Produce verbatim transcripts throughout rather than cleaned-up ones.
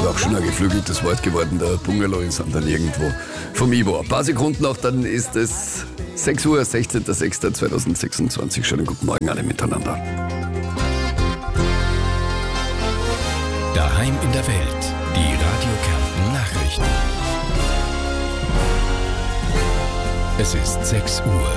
auch schon ein geflügeltes Wort geworden. Der Bungalow ist dann irgendwo vom Ivo. Ein paar Sekunden noch, dann ist es sechs Uhr, sechzehnter sechster zweitausendsechsundzwanzig. Schönen guten Morgen alle miteinander. Daheim in der Welt, die Radio Kärnten Nachrichten. Es ist sechs Uhr.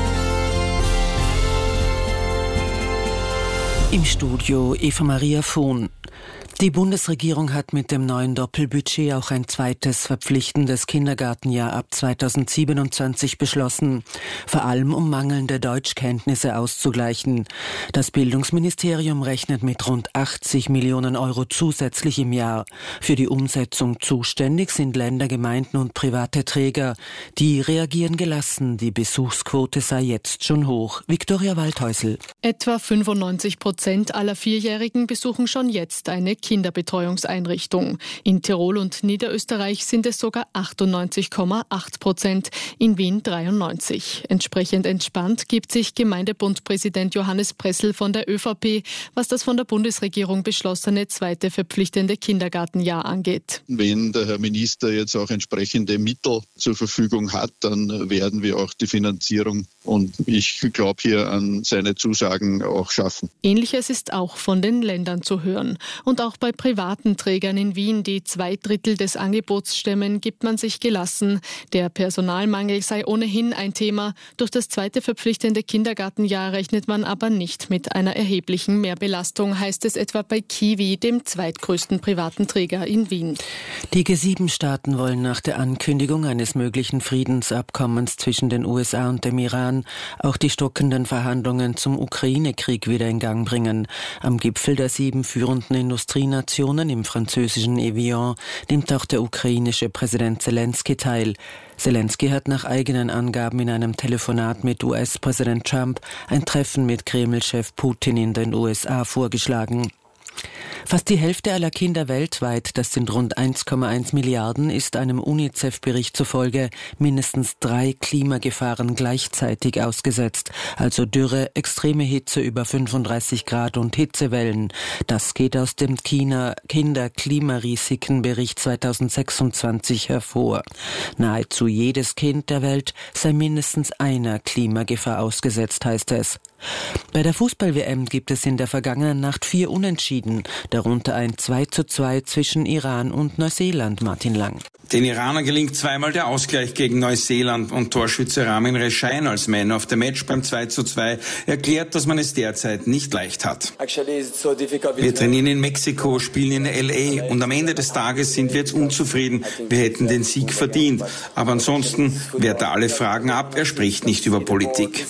Im Studio Eva Maria Vohn. Die Bundesregierung hat mit dem neuen Doppelbudget auch ein zweites verpflichtendes Kindergartenjahr ab zweitausendsiebenundzwanzig beschlossen, vor allem um mangelnde Deutschkenntnisse auszugleichen. Das Bildungsministerium rechnet mit rund achtzig Millionen Euro zusätzlich im Jahr. Für die Umsetzung zuständig sind Länder, Gemeinden und private Träger. Die reagieren gelassen, die Besuchsquote sei jetzt schon hoch. Viktoria Waldhäusl. Etwa fünfundneunzig Prozent aller Vierjährigen besuchen schon jetzt eine Kinderbetreuungseinrichtung. In Tirol und Niederösterreich sind es sogar achtundneunzig Komma acht Prozent, in Wien dreiundneunzig. Entsprechend entspannt gibt sich Gemeindebundpräsident Johannes Pressl von der ÖVP, was das von der Bundesregierung beschlossene zweite verpflichtende Kindergartenjahr angeht. Wenn der Herr Minister jetzt auch entsprechende Mittel zur Verfügung hat, dann werden wir auch die Finanzierung und ich glaube hier an seine Zusagen auch schaffen. Ähnliches ist auch von den Ländern zu hören. Und auch bei privaten Trägern in Wien, die zwei Drittel des Angebots stemmen, gibt man sich gelassen. Der Personalmangel sei ohnehin ein Thema. Durch das zweite verpflichtende Kindergartenjahr rechnet man aber nicht mit einer erheblichen Mehrbelastung, heißt es etwa bei Kiwi, dem zweitgrößten privaten Träger in Wien. Die G sieben Staaten wollen nach der Ankündigung eines möglichen Friedensabkommens zwischen den U S A und dem Iran auch die stockenden Verhandlungen zum Ukraine-Krieg wieder in Gang bringen. Am Gipfel der sieben führenden Industrienationen im französischen Evian nimmt auch der ukrainische Präsident Zelensky teil. Zelensky hat nach eigenen Angaben in einem Telefonat mit U S-Präsident Trump ein Treffen mit Kreml-Chef Putin in den U S A vorgeschlagen. Fast die Hälfte aller Kinder weltweit, das sind rund eins Komma eins Milliarden, ist einem UNICEF-Bericht zufolge mindestens drei Klimagefahren gleichzeitig ausgesetzt. Also Dürre, extreme Hitze über fünfunddreißig Grad und Hitzewellen. Das geht aus dem China Kinder-Klimarisikenbericht zweitausendsechsundzwanzig hervor. Nahezu jedes Kind der Welt sei mindestens einer Klimagefahr ausgesetzt, heißt es. Bei der Fußball-W M gibt es in der vergangenen Nacht vier Unentschieden, darunter ein zwei zu zwei zwischen Iran und Neuseeland. Martin Lang. Den Iranern gelingt zweimal der Ausgleich gegen Neuseeland und Torschütze Ramin Reshain als Man of the Match beim zwei zu zwei erklärt, dass man es derzeit nicht leicht hat. Wir trainieren in Mexiko, spielen in L A und am Ende des Tages sind wir jetzt unzufrieden. Wir hätten den Sieg verdient. Aber ansonsten wehrt er alle Fragen ab, er spricht nicht über Politik.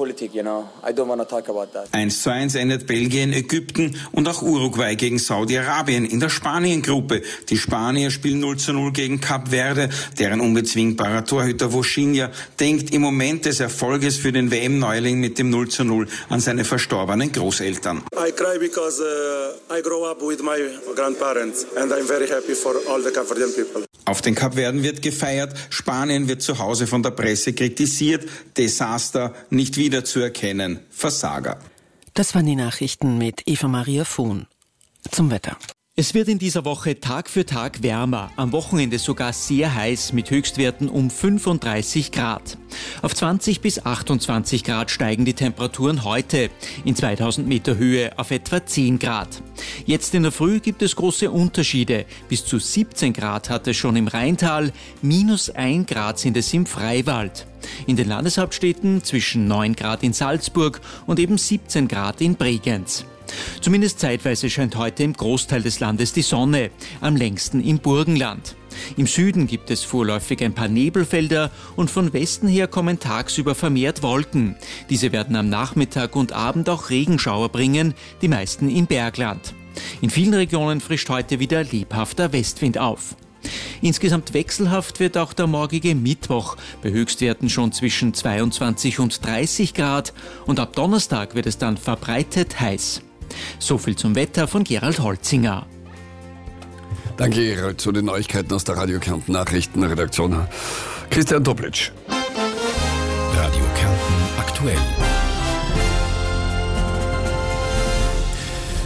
eins zu eins endet Belgien, Ägypten und auch Uruguay gegen Saudi-Arabien in der Spanien-Gruppe. Die Spanier spielen null zu null gegen Kap Verde, deren unbezwingbarer Torhüter Voschinha denkt im Moment des Erfolges für den W M-Neuling mit dem null zu null an seine verstorbenen Großeltern. I cry because uh, I grow up with my grandparents and I'm very happy for all the Kapverdian people. Auf den Kapverden wird gefeiert, Spanien wird zu Hause von der Presse kritisiert, Desaster nicht wiederzuerkennen, Versager. Das waren die Nachrichten mit Eva Maria Vohn. Zum Wetter. Es wird in dieser Woche Tag für Tag wärmer, am Wochenende sogar sehr heiß mit Höchstwerten um fünfunddreißig Grad. Auf zwanzig bis achtundzwanzig Grad steigen die Temperaturen heute, in zweitausend Meter Höhe auf etwa zehn Grad. Jetzt in der Früh gibt es große Unterschiede. Bis zu siebzehn Grad hat es schon im Rheintal, minus ein Grad sind es im Freiwald. In den Landeshauptstädten zwischen neun Grad in Salzburg und eben siebzehn Grad in Bregenz. Zumindest zeitweise scheint heute im Großteil des Landes die Sonne, am längsten im Burgenland. Im Süden gibt es vorläufig ein paar Nebelfelder und von Westen her kommen tagsüber vermehrt Wolken. Diese werden am Nachmittag und Abend auch Regenschauer bringen, die meisten im Bergland. In vielen Regionen frischt heute wieder lebhafter Westwind auf. Insgesamt wechselhaft wird auch der morgige Mittwoch, bei Höchstwerten schon zwischen zweiundzwanzig und dreißig Grad und ab Donnerstag wird es dann verbreitet heiß. So viel zum Wetter von Gerald Holzinger. Danke, Gerald, zu den Neuigkeiten aus der Radio Kärnten Nachrichtenredaktion. Christian Toplitsch. Radio Kärnten aktuell.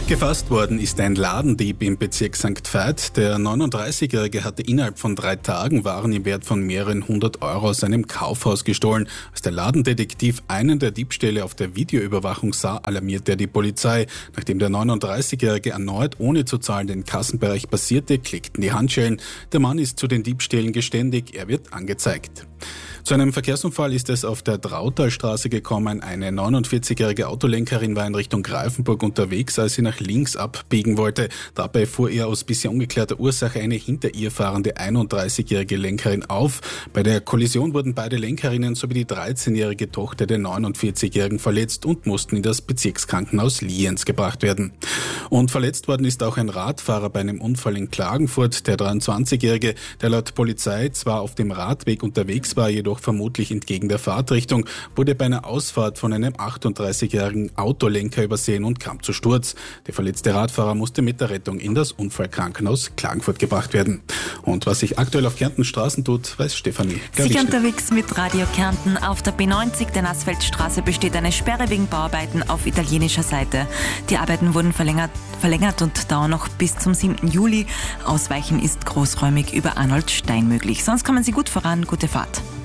Gefasst worden ist ein Ladendieb im Bezirk Sankt Veit. Der neununddreißigjährige hatte innerhalb von drei Tagen Waren im Wert von mehreren hundert Euro aus einem Kaufhaus gestohlen. Als der Ladendetektiv einen der Diebstähle auf der Videoüberwachung sah, alarmierte er die Polizei. Nachdem der neununddreißigjährige erneut ohne zu zahlen den Kassenbereich passierte, klickten die Handschellen. Der Mann ist zu den Diebstählen geständig, er wird angezeigt. Zu einem Verkehrsunfall ist es auf der Drautalstraße gekommen. Eine neunundvierzigjährige Autolenkerin war in Richtung Greifenburg unterwegs, als sie nach links abbiegen wollte. Dabei fuhr ihr aus bisher ungeklärter Ursache eine hinter ihr fahrende einunddreißigjährige Lenkerin auf. Bei der Kollision wurden beide Lenkerinnen sowie die dreizehnjährige Tochter der neunundvierzigjährigen verletzt und mussten in das Bezirkskrankenhaus Lienz gebracht werden. Und verletzt worden ist auch ein Radfahrer bei einem Unfall in Klagenfurt. Der dreiundzwanzigjährige, der laut Polizei zwar auf dem Radweg unterwegs war, jedoch vermutlich entgegen der Fahrtrichtung, wurde bei einer Ausfahrt von einem achtunddreißigjährigen Autolenker übersehen und kam zu Sturz. Der verletzte Radfahrer musste mit der Rettung in das Unfallkrankenhaus Klagenfurt gebracht werden. Und was sich aktuell auf Kärntens Straßen tut, weiß Stefanie. Sicher unterwegs mit Radio Kärnten. Auf der B neunzig, der Nassfeldstraße, besteht eine Sperre wegen Bauarbeiten auf italienischer Seite. Die Arbeiten wurden verlängert, verlängert und dauern noch bis zum siebten Juli. Ausweichen ist großräumig über Arnold Stein möglich. Sonst kommen Sie gut voran. Gute Fahrt.